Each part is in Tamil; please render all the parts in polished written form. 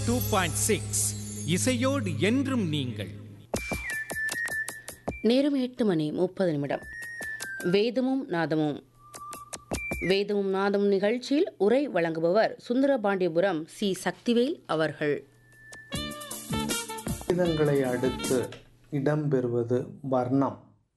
2.6 இசையோடு என்றும் நீங்கள். நேரம் 8:30 வேதமும் நாதமும் வேதமும் நாதமும் நிகழ்ச்சியில் உரை வழங்குபவர் சுந்தரபாண்டியபுரம் சி சக்திவேல் அவர்கள். வேதங்களை அடுத்து இடம்பெறுவது வர்ணம்.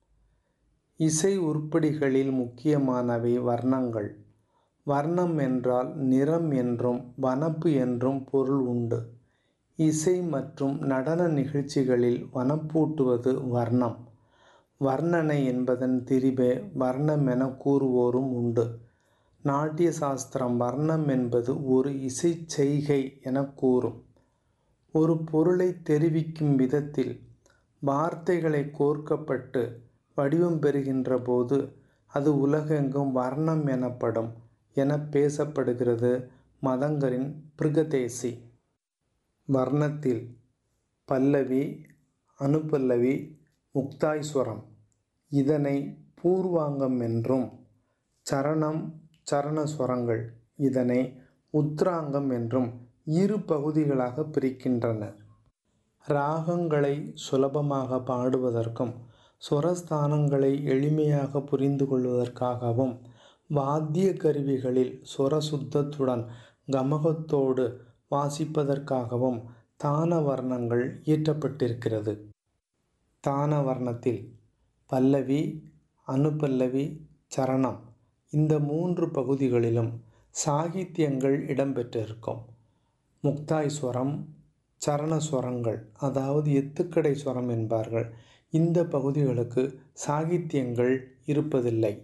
இசை உருப்படிகளில் முக்கியமானவை வர்ணங்கள். வர்ணம் என்றால் நிறம் என்றும் வனப்பு என்றும் பொருள் உண்டு. இசை மற்றும் நடன நிகழ்ச்சிகளில் வனப்பூட்டுவது வர்ணம். வர்ணனை என்பதன் திரிபே வர்ணம் என கூறுவோரும் உண்டு. நாட்டிய சாஸ்திரம் வர்ணம் என்பது ஒரு இசை செய்கை என கூறும். ஒரு பொருளை தெரிவிக்கும் விதத்தில் வார்த்தைகளை கோர்க்கப்பட்டு வடிவம் பெறுகின்ற போது அது உலகெங்கும் வர்ணம் எனப்படும் என பேசப்படுகிறது. மதங்கரின் பிருகதேசி. வர்ணத்தில் பல்லவி, அனுபல்லவி, முக்தாய்ஸ்வரம் இதனை பூர்வாங்கம் என்றும், சரணம், சரணஸ்வரங்கள் இதனை உத்ராங்கம் என்றும் இரு பகுதிகளாக பிரிக்கின்றனர். ராகங்களை சுலபமாக பாடுவதற்கும் சுரஸ்தானங்களை எளிமையாக புரிந்து கொள்வதற்காகவும் வாத்திய கருவிகளில் சுர சுத்தத்துடன் கமகத்தோடு வாசிப்பதற்காகவும் தான வர்ணங்கள் இயற்றப்பட்டிருக்கிறது. தான வர்ணத்தில் பல்லவி, அனுபல்லவி, சரணம் இந்த மூன்று பகுதிகளிலும் சாகித்யங்கள் இடம்பெற்றிருக்கும். முக்தாய்ஸ்வரம், சரணஸ்வரங்கள் அதாவது எத்துக்கடை ஸ்வரம் என்பார்கள். இந்த பகுதிகளுக்கு சாகித்யங்கள் இருப்பதில்லை.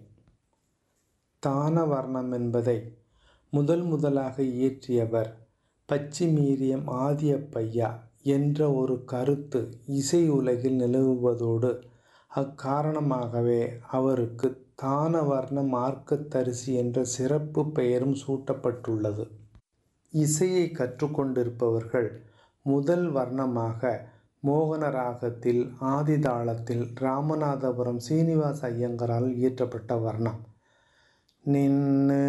தான வர்ணம் என்பதை முதலாக இயற்றியவர் பச்சிமீரியம் ஆதியப்பையா என்ற ஒரு கருத்து இசை உலகில் நிலவுவதோடு அக்காரணமாகவே அவருக்கு தான வர்ண மார்க்கத்தரிசி என்ற சிறப்பு பெயரும் சூட்டப்பட்டுள்ளது. இசையை கற்றுக்கொண்டிருப்பவர்கள் முதல் வர்ணமாக மோகன ராகத்தில் ஆதிதாளத்தில் ராமநாதபுரம் சீனிவாச ஐயங்கரால் இயற்றப்பட்ட வர்ணம் நின்னு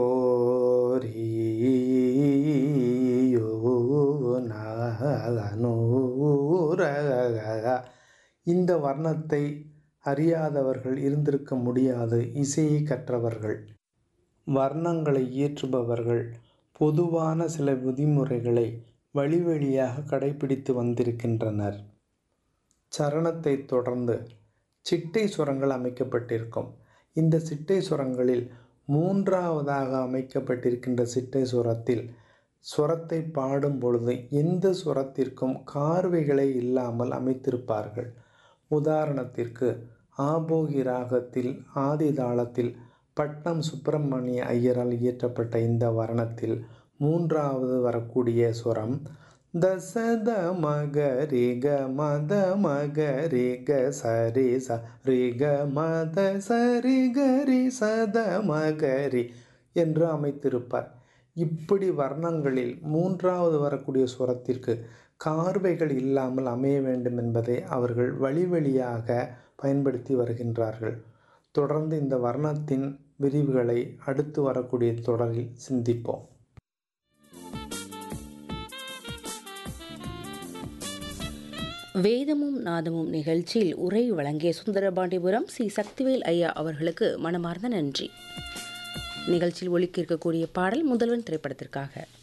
கோரியோனூர. இந்த வர்ணத்தை அறியாதவர்கள் இருந்திருக்க முடியாது இசையை கற்றவர்கள். வர்ணங்களை இயற்றுபவர்கள் பொதுவான சில விதிமுறைகளை வழியாக கடைபிடித்து வந்திருக்கின்றனர். சரணத்தை தொடர்ந்து சிட்டை சுரங்கள் அமைக்கப்பட்டிருக்கும். இந்த சிட்டை சுரங்களில் மூன்றாவதாக அமைக்கப்பட்டிருக்கின்ற சிட்டை சுரத்தில் சுரத்தை பாடும் பொழுது எந்த சுரத்திற்கும் கார்வைகளை இல்லாமல் அமைத்திருப்பார்கள். உதாரணத்திற்கு ஆபோகி ராகத்தில் ஆதிதாளத்தில் பட்னம் சுப்பிரமணிய ஐயரால் இயற்றப்பட்ட இந்த வர்ணத்தில் மூன்றாவது வரக்கூடிய சுரம் தசத மகரி க மத மகரி க சரி சரி க மத சரி கரி சத மகரி என்று அமைத்திருப்பார். இப்படி வர்ணங்களில் மூன்றாவது வரக்கூடிய சுரத்திற்கு கார்வைகள் இல்லாமல் அமைய வேண்டும் என்பதை அவர்கள் வழியாக பயன்படுத்தி வருகின்றார்கள். தொடர்ந்து இந்த வர்ணத்தின் விரிவுகளை அடுத்து வரக்கூடிய தொடரில் சிந்திப்போம். வேதமும் நாதமும் நிகழ்ச்சியில் உரை வழங்கிய சுந்தரபாண்டியபுரம் சி சக்திவேல் ஐயா அவர்களுக்கு மனமார்ந்த நன்றி. நிகழ்ச்சியில் ஒலிக்க இருக்கக்கூடிய பாடல் முதல்வன் திரைப்படத்திற்காக.